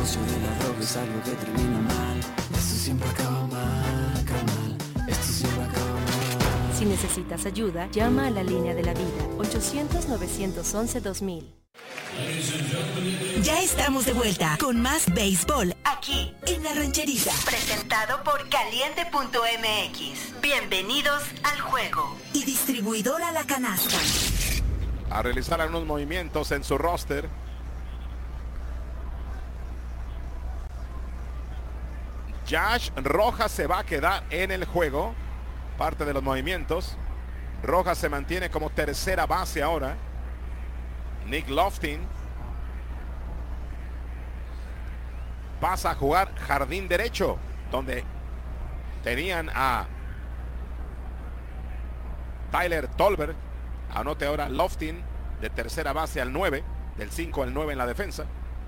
negocio de la droga es algo que termina mal. Esto siempre acaba mal, acaba mal. Esto siempre acaba mal. Si necesitas ayuda, llama a la línea de la vida, 800-911-2000. Ya estamos de vuelta con más béisbol aquí en La Rancherita. Presentado por Caliente.mx. Bienvenidos al juego. Y distribuidora La Canasta. A realizar algunos movimientos en su roster. Josh Rojas se va a quedar en el juego. Parte de los movimientos. Rojas se mantiene como tercera base ahora. Nick Loftin pasa a jugar jardín derecho, donde tenían a Tyler Tolbert. Anote ahora Loftin de tercera base al 9, del 5 al 9 en la defensa.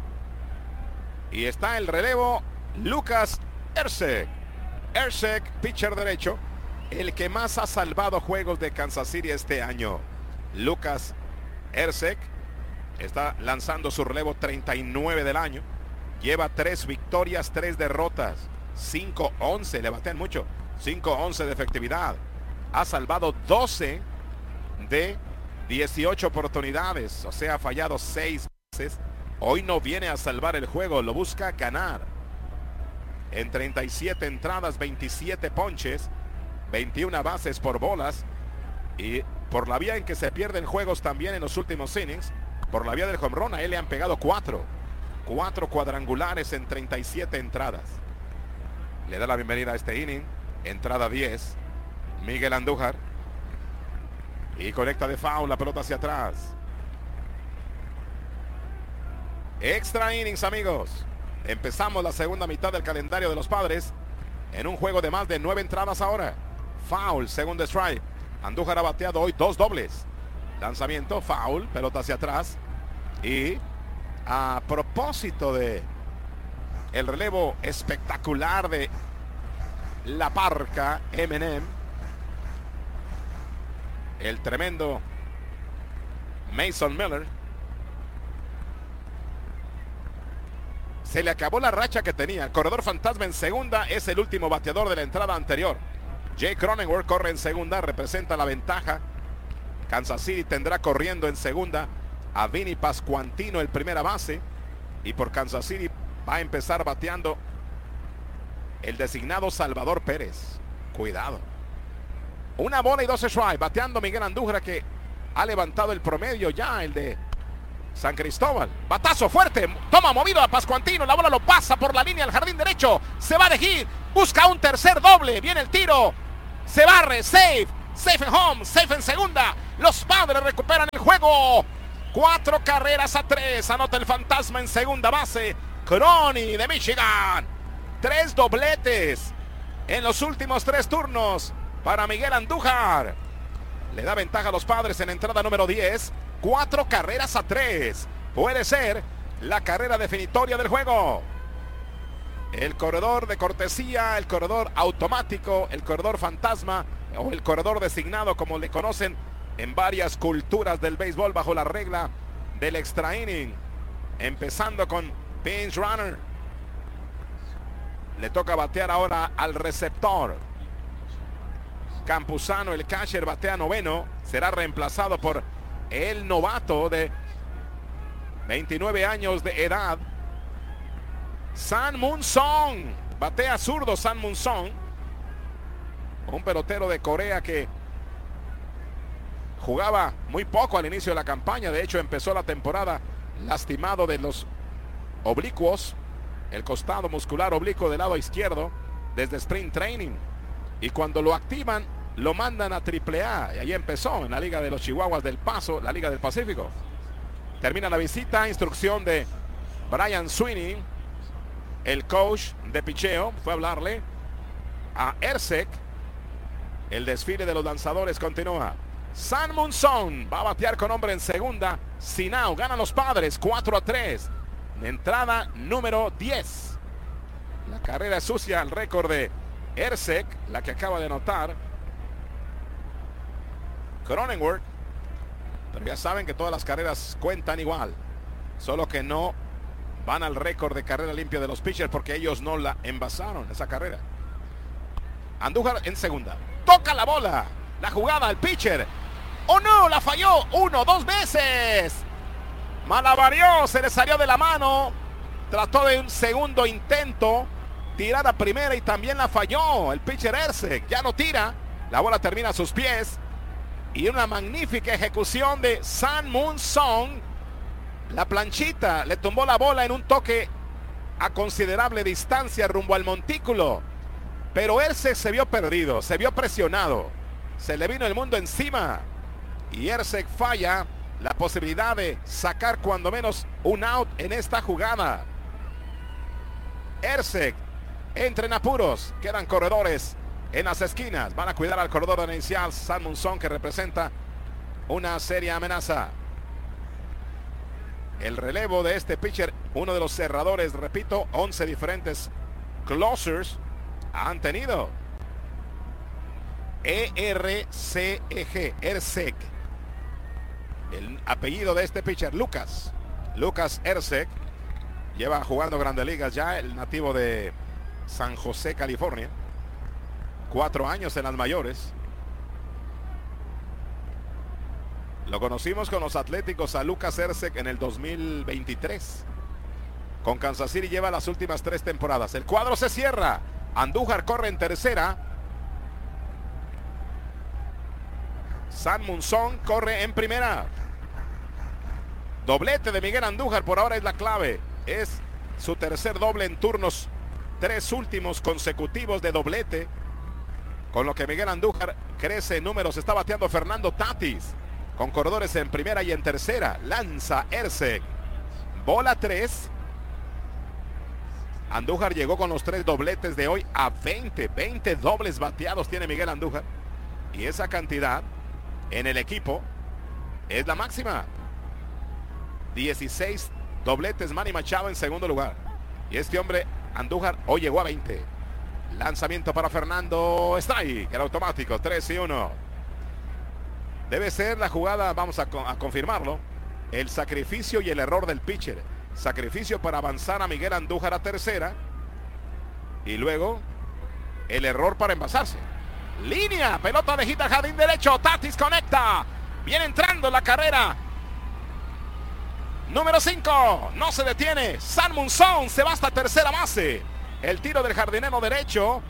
Y está el relevo Lucas Erceg. Erceg, pitcher derecho, el que más ha salvado juegos de Kansas City este año. Lucas Erceg está lanzando su relevo 39 del año. Lleva 3 victorias, 3 derrotas. 5-11, le batean mucho. 5-11 de efectividad. Ha salvado 12 de 18 oportunidades. O sea, ha fallado 6 veces. Hoy no viene a salvar el juego, lo busca ganar. En 37 entradas, 27 ponches, 21 bases por bolas. Y por la vía en que se pierden juegos también en los últimos innings, por la vía del home run, a él le han pegado 4 cuadrangulares en 37 entradas. Le da la bienvenida a este inning. Entrada 10. Miguel Andújar. Y conecta de foul, la pelota hacia atrás. Extra innings, amigos. Empezamos la segunda mitad del calendario de los Padres en un juego de más de 9 entradas ahora. Foul, segundo strike. Andújar ha bateado hoy 2 dobles. Lanzamiento, foul, pelota hacia atrás. Y a propósito de el relevo espectacular de la Parca Eminem, el tremendo Mason Miller, se le acabó la racha que tenía. El corredor fantasma en segunda es el último bateador de la entrada anterior. Jay Cronenworth corre en segunda, representa la ventaja. Kansas City tendrá corriendo en segunda a Vinny Pascuantino, el primera base. Y por Kansas City va a empezar bateando el designado Salvador Pérez. Cuidado. 1 bola y 2 strikes. Bateando Miguel Andújar, que ha levantado el promedio ya, el de San Cristóbal. Batazo fuerte. Toma movido a Pascuantino. La bola lo pasa por la línea al jardín derecho. Se va de hit. Busca un tercer doble. Viene el tiro. Se barre. Safe. Safe en home. Safe en segunda. Los Padres recuperan el juego. 4 carreras a 3. Anota el fantasma en segunda base. Crony de Michigan. 3 dobletes en los últimos 3 turnos para Miguel Andújar. Le da ventaja a los Padres en entrada número 10. 4 carreras a 3. Puede ser la carrera definitoria del juego. El corredor de cortesía, el corredor automático, el corredor fantasma o el corredor designado, como le conocen en varias culturas del béisbol, bajo la regla del extra inning. Empezando con pinch runner. Le toca batear ahora al receptor. Campuzano, el catcher, batea noveno. Será reemplazado por el novato de 29 años de edad, San Moon Song. Batea zurdo San Moon Song, un pelotero de Corea que jugaba muy poco al inicio de la campaña. De hecho, empezó la temporada lastimado de los oblicuos, el costado muscular oblicuo del lado izquierdo, desde Spring Training. Y cuando lo activan, lo mandan a AAA. Y ahí empezó en la Liga de los Chihuahuas del Paso, la Liga del Pacífico. Termina la visita, instrucción de Brian Sweeney, el coach de picheo. Fue a hablarle a Erceg. El desfile de los lanzadores continúa. San Moon Song va a batear con hombre en segunda. Sinao, ganan los Padres 4-3. Entrada número 10. La carrera es sucia al récord de Erceg, la que acaba de anotar Cronenworth. Pero ya saben que todas las carreras cuentan igual. Solo que no van al récord de carrera limpia de los pitchers porque ellos no la envasaron esa carrera. Andújar en segunda. Toca la bola. La jugada al pitcher. ¡Oh no! La falló. 1, 2 veces. Malavarió. Se le salió de la mano. Trató de un segundo intento. Tirada primera y también la falló. El pitcher Ersek ya no tira. La bola termina a sus pies. Y una magnífica ejecución de San-Moon Song. La planchita le tumbó la bola en un toque a considerable distancia rumbo al montículo. Pero Ersek se vio perdido, se vio presionado. Se le vino el mundo encima. Y Ersek falla la posibilidad de sacar cuando menos un out en esta jugada. Ersek entra en apuros. Quedan corredores en las esquinas. Van a cuidar al corredor inicial, San-Moon Song, que representa una seria amenaza. El relevo de este pitcher, uno de los cerradores, repito, 11 diferentes closers han tenido. E-R-C-E-G, Ersek. El apellido de este pitcher, Lucas Ersek. Lleva jugando Grandes Ligas ya, el nativo de San José, California. 4 años en las mayores. Lo conocimos con los Atléticos a Lucas Ersek en el 2023. Con Kansas City lleva las últimas 3 temporadas. El cuadro se cierra. Andújar corre en tercera. San-Moon Song corre en primera. Doblete de Miguel Andújar por ahora es la clave. Es su tercer doble en turnos 3 últimos consecutivos de doblete. Con lo que Miguel Andújar crece en números. Está bateando Fernando Tatis. Con corredores en primera y en tercera. Lanza Ersek. Bola 3. Andújar llegó con los 3 dobletes de hoy a 20 dobles bateados tiene Miguel Andújar. Y esa cantidad en el equipo es la máxima. 16 dobletes Manny Machado en segundo lugar. Y este hombre, Andújar, hoy llegó a 20. Lanzamiento para Fernando. Strike, el automático, 3-1. Debe ser la jugada, vamos a confirmarlo. El sacrificio y el error del pitcher. Sacrificio para avanzar a Miguel Andújar a tercera. Y luego el error para envasarse. Línea, pelota de hit al jardín derecho. Tatis conecta. Viene entrando la carrera. Número 5. No se detiene. San-Moon Song se va hasta tercera base. El tiro del jardinero derecho.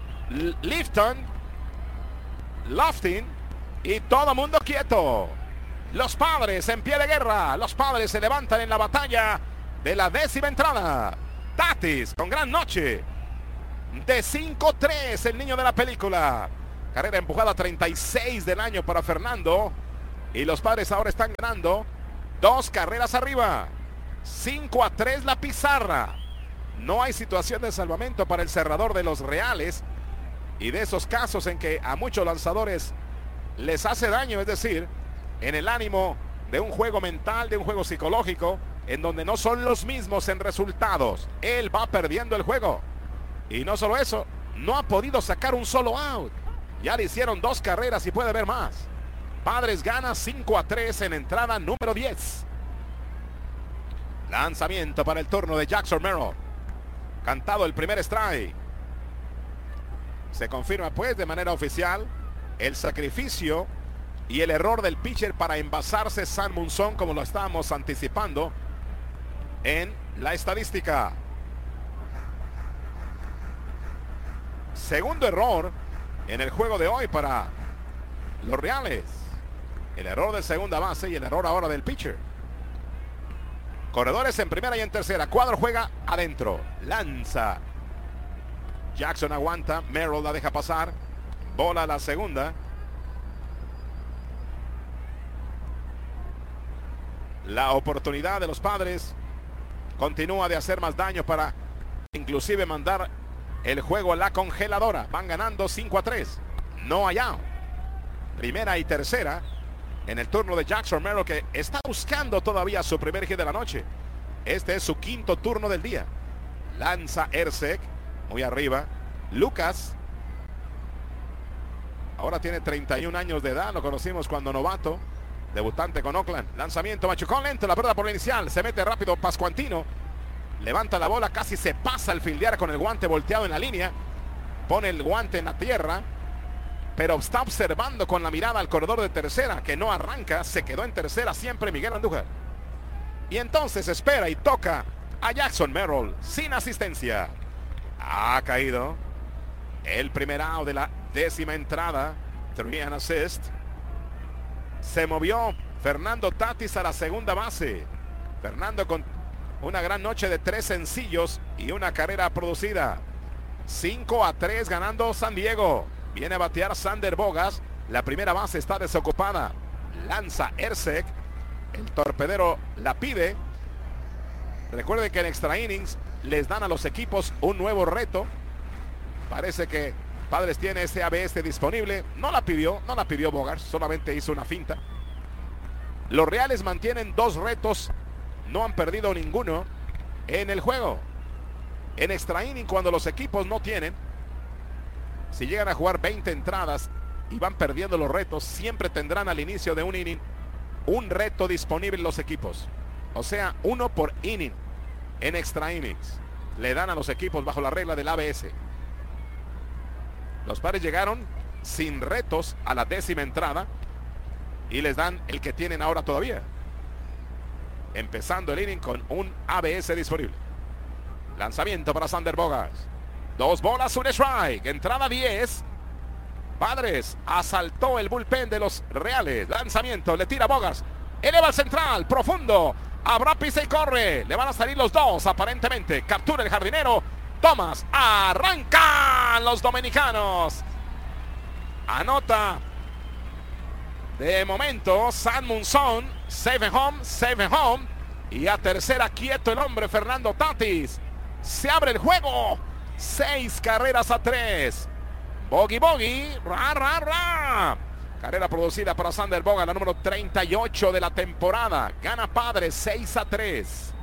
Loftin. Y todo mundo quieto. Los Padres en pie de guerra. Los Padres se levantan en la batalla de la 10ª entrada. Tatis con gran noche. De 5-3 el niño de la película. Carrera empujada 36 del año para Fernando. Y los Padres ahora están ganando 2 carreras arriba. 5-3 la pizarra. No hay situación de salvamento para el cerrador de los Reales. Y de esos casos en que a muchos lanzadores les hace daño, es decir, en el ánimo de un juego mental, de un juego psicológico, en donde no son los mismos en resultados. Él va perdiendo el juego. Y no solo eso, no ha podido sacar un solo out. Ya le hicieron 2 carreras y puede haber más. Padres gana 5-3 en entrada número 10. Lanzamiento para el turno de Jackson Merrill. Cantado el primer strike. Se confirma pues de manera oficial el sacrificio y el error del pitcher para envasarse San-Moon Song, como lo estábamos anticipando en la estadística. Segundo error en el juego de hoy para los Reales. El error de segunda base y el error ahora del pitcher. Corredores en primera y en tercera. Cuadro juega adentro. Lanza. Jackson aguanta. Merrill la deja pasar. Bola a la segunda. La oportunidad de los Padres continúa de hacer más daño para inclusive mandar el juego a la congeladora. Van ganando 5-3. No hay out. Primera y tercera en el turno de Jackson Merrill, que está buscando todavía su primer hit de la noche. Este es su 5º turno del día. Lanza Ersek. Muy arriba. Lucas. Ahora tiene 31 años de edad. Lo conocimos cuando novato. Debutante con Oakland. Lanzamiento, machucón lento. La pelota por la inicial. Se mete rápido Pascuantino. levanta la bola, casi se pasa al fildear con el guante volteado en la línea, pone el guante en la tierra, pero está observando con la mirada al corredor de tercera, que no arranca, se quedó en tercera siempre Miguel Andújar. Y entonces espera y toca a Jackson Merrill sin asistencia. Ha caído el primer out de la 10ª entrada, 3 and assist. Se movió Fernando Tatis a la segunda base. Fernando con una gran noche de 3 sencillos y una carrera producida. 5-3 ganando San Diego. Viene a batear Sander Bogas. La primera base está desocupada. Lanza Ersek. El torpedero la pide. Recuerden que en extra innings les dan a los equipos un nuevo reto. Parece que Padres tiene ese ABS disponible. No la pidió Bogas, solamente hizo una finta. Los Reales mantienen 2 retos. No han perdido ninguno en el juego. En extra inning, cuando los equipos no tienen, si llegan a jugar 20 entradas y van perdiendo los retos, siempre tendrán al inicio de un inning un reto disponible los equipos. O sea, 1 por inning en extra innings. Le dan a los equipos bajo la regla del ABS. Los Padres llegaron sin retos a la 10ª entrada y les dan el que tienen ahora todavía. Empezando el inning con un ABS disponible. Lanzamiento para Sander Bogas. 2 bolas, 1 strike. Entrada 10. Padres asaltó el bullpen de los Reales. Lanzamiento, le tira Bogas. Eleva al central, profundo. Habrá pisa y corre. Le van a salir los dos, aparentemente. Captura el jardinero. Thomas, arrancan los dominicanos. Anota de momento Sam Monzón. Save and home. Y a tercera quieto el hombre Fernando Tatis. Se abre el juego. 6-3. Bogey. Ra. Carrera producida para Sander Bogas, la número 38 de la temporada. Gana Padres 6-3.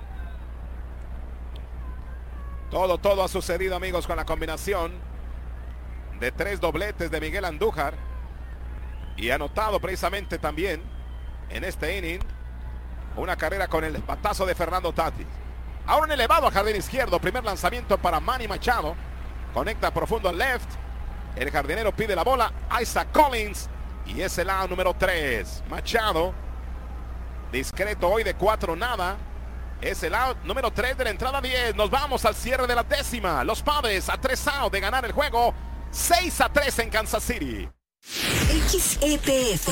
Todo ha sucedido, amigos, con la combinación de 3 dobletes de Miguel Andújar. Y anotado precisamente también en este inning una carrera con el batazo de Fernando Tatis. Ahora en elevado al jardín izquierdo. Primer lanzamiento para Manny Machado. Conecta profundo al left. El jardinero pide la bola. Isaac Collins. Y es el out número 3. Machado. Discreto hoy de 4 nada. Es el out número 3 de la entrada 10. Nos vamos al cierre de la 10ª. Los Padres a 3 out de ganar el juego. 6-3 en Kansas City. XEPF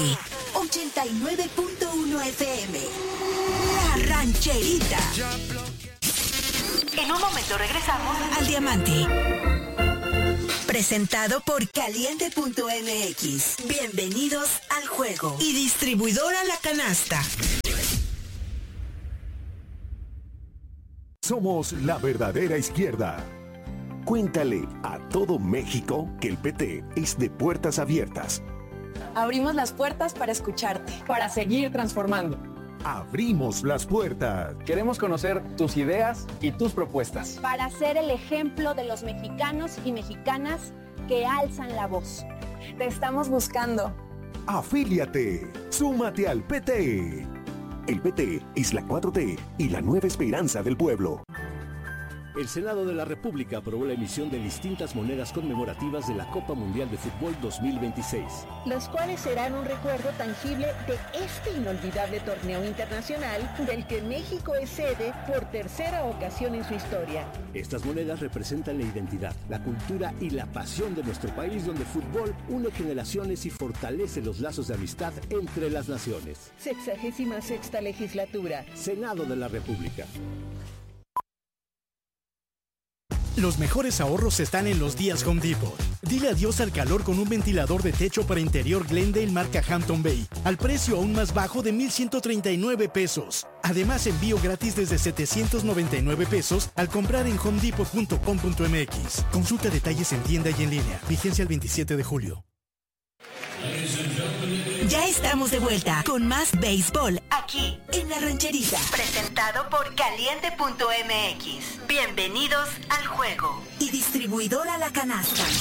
89.1 FM. La Rancherita. En un momento regresamos al Diamante. Presentado por Caliente.mx. Bienvenidos al juego. Y distribuidora La Canasta. Somos la verdadera izquierda. Cuéntale a todo México que el PT es de puertas abiertas. Abrimos las puertas para escucharte. Para seguir transformando. Abrimos las puertas. Queremos conocer tus ideas y tus propuestas. Para ser el ejemplo de los mexicanos y mexicanas que alzan la voz. Te estamos buscando. Afíliate. Súmate al PT. El PT es la 4T y la nueva esperanza del pueblo. El Senado de la República aprobó la emisión de distintas monedas conmemorativas de la Copa Mundial de Fútbol 2026. Los cuales serán un recuerdo tangible de este inolvidable torneo internacional del que México es sede por tercera ocasión en su historia. Estas monedas representan la identidad, la cultura y la pasión de nuestro país, donde el fútbol une generaciones y fortalece los lazos de amistad entre las naciones. 66ª legislatura. Senado de la República. Los mejores ahorros están en los días Home Depot. Dile adiós al calor con un ventilador de techo para interior Glendale marca Hampton Bay, al precio aún más bajo de $1,139 pesos. Además, envío gratis desde $799 pesos al comprar en homedepot.com.mx. Consulta detalles en tienda y en línea. Vigencia el 27 de julio. Ya estamos de vuelta con más béisbol aquí en La Rancherita. Presentado por Caliente.mx. Bienvenidos al juego. Y distribuidora La Canasta.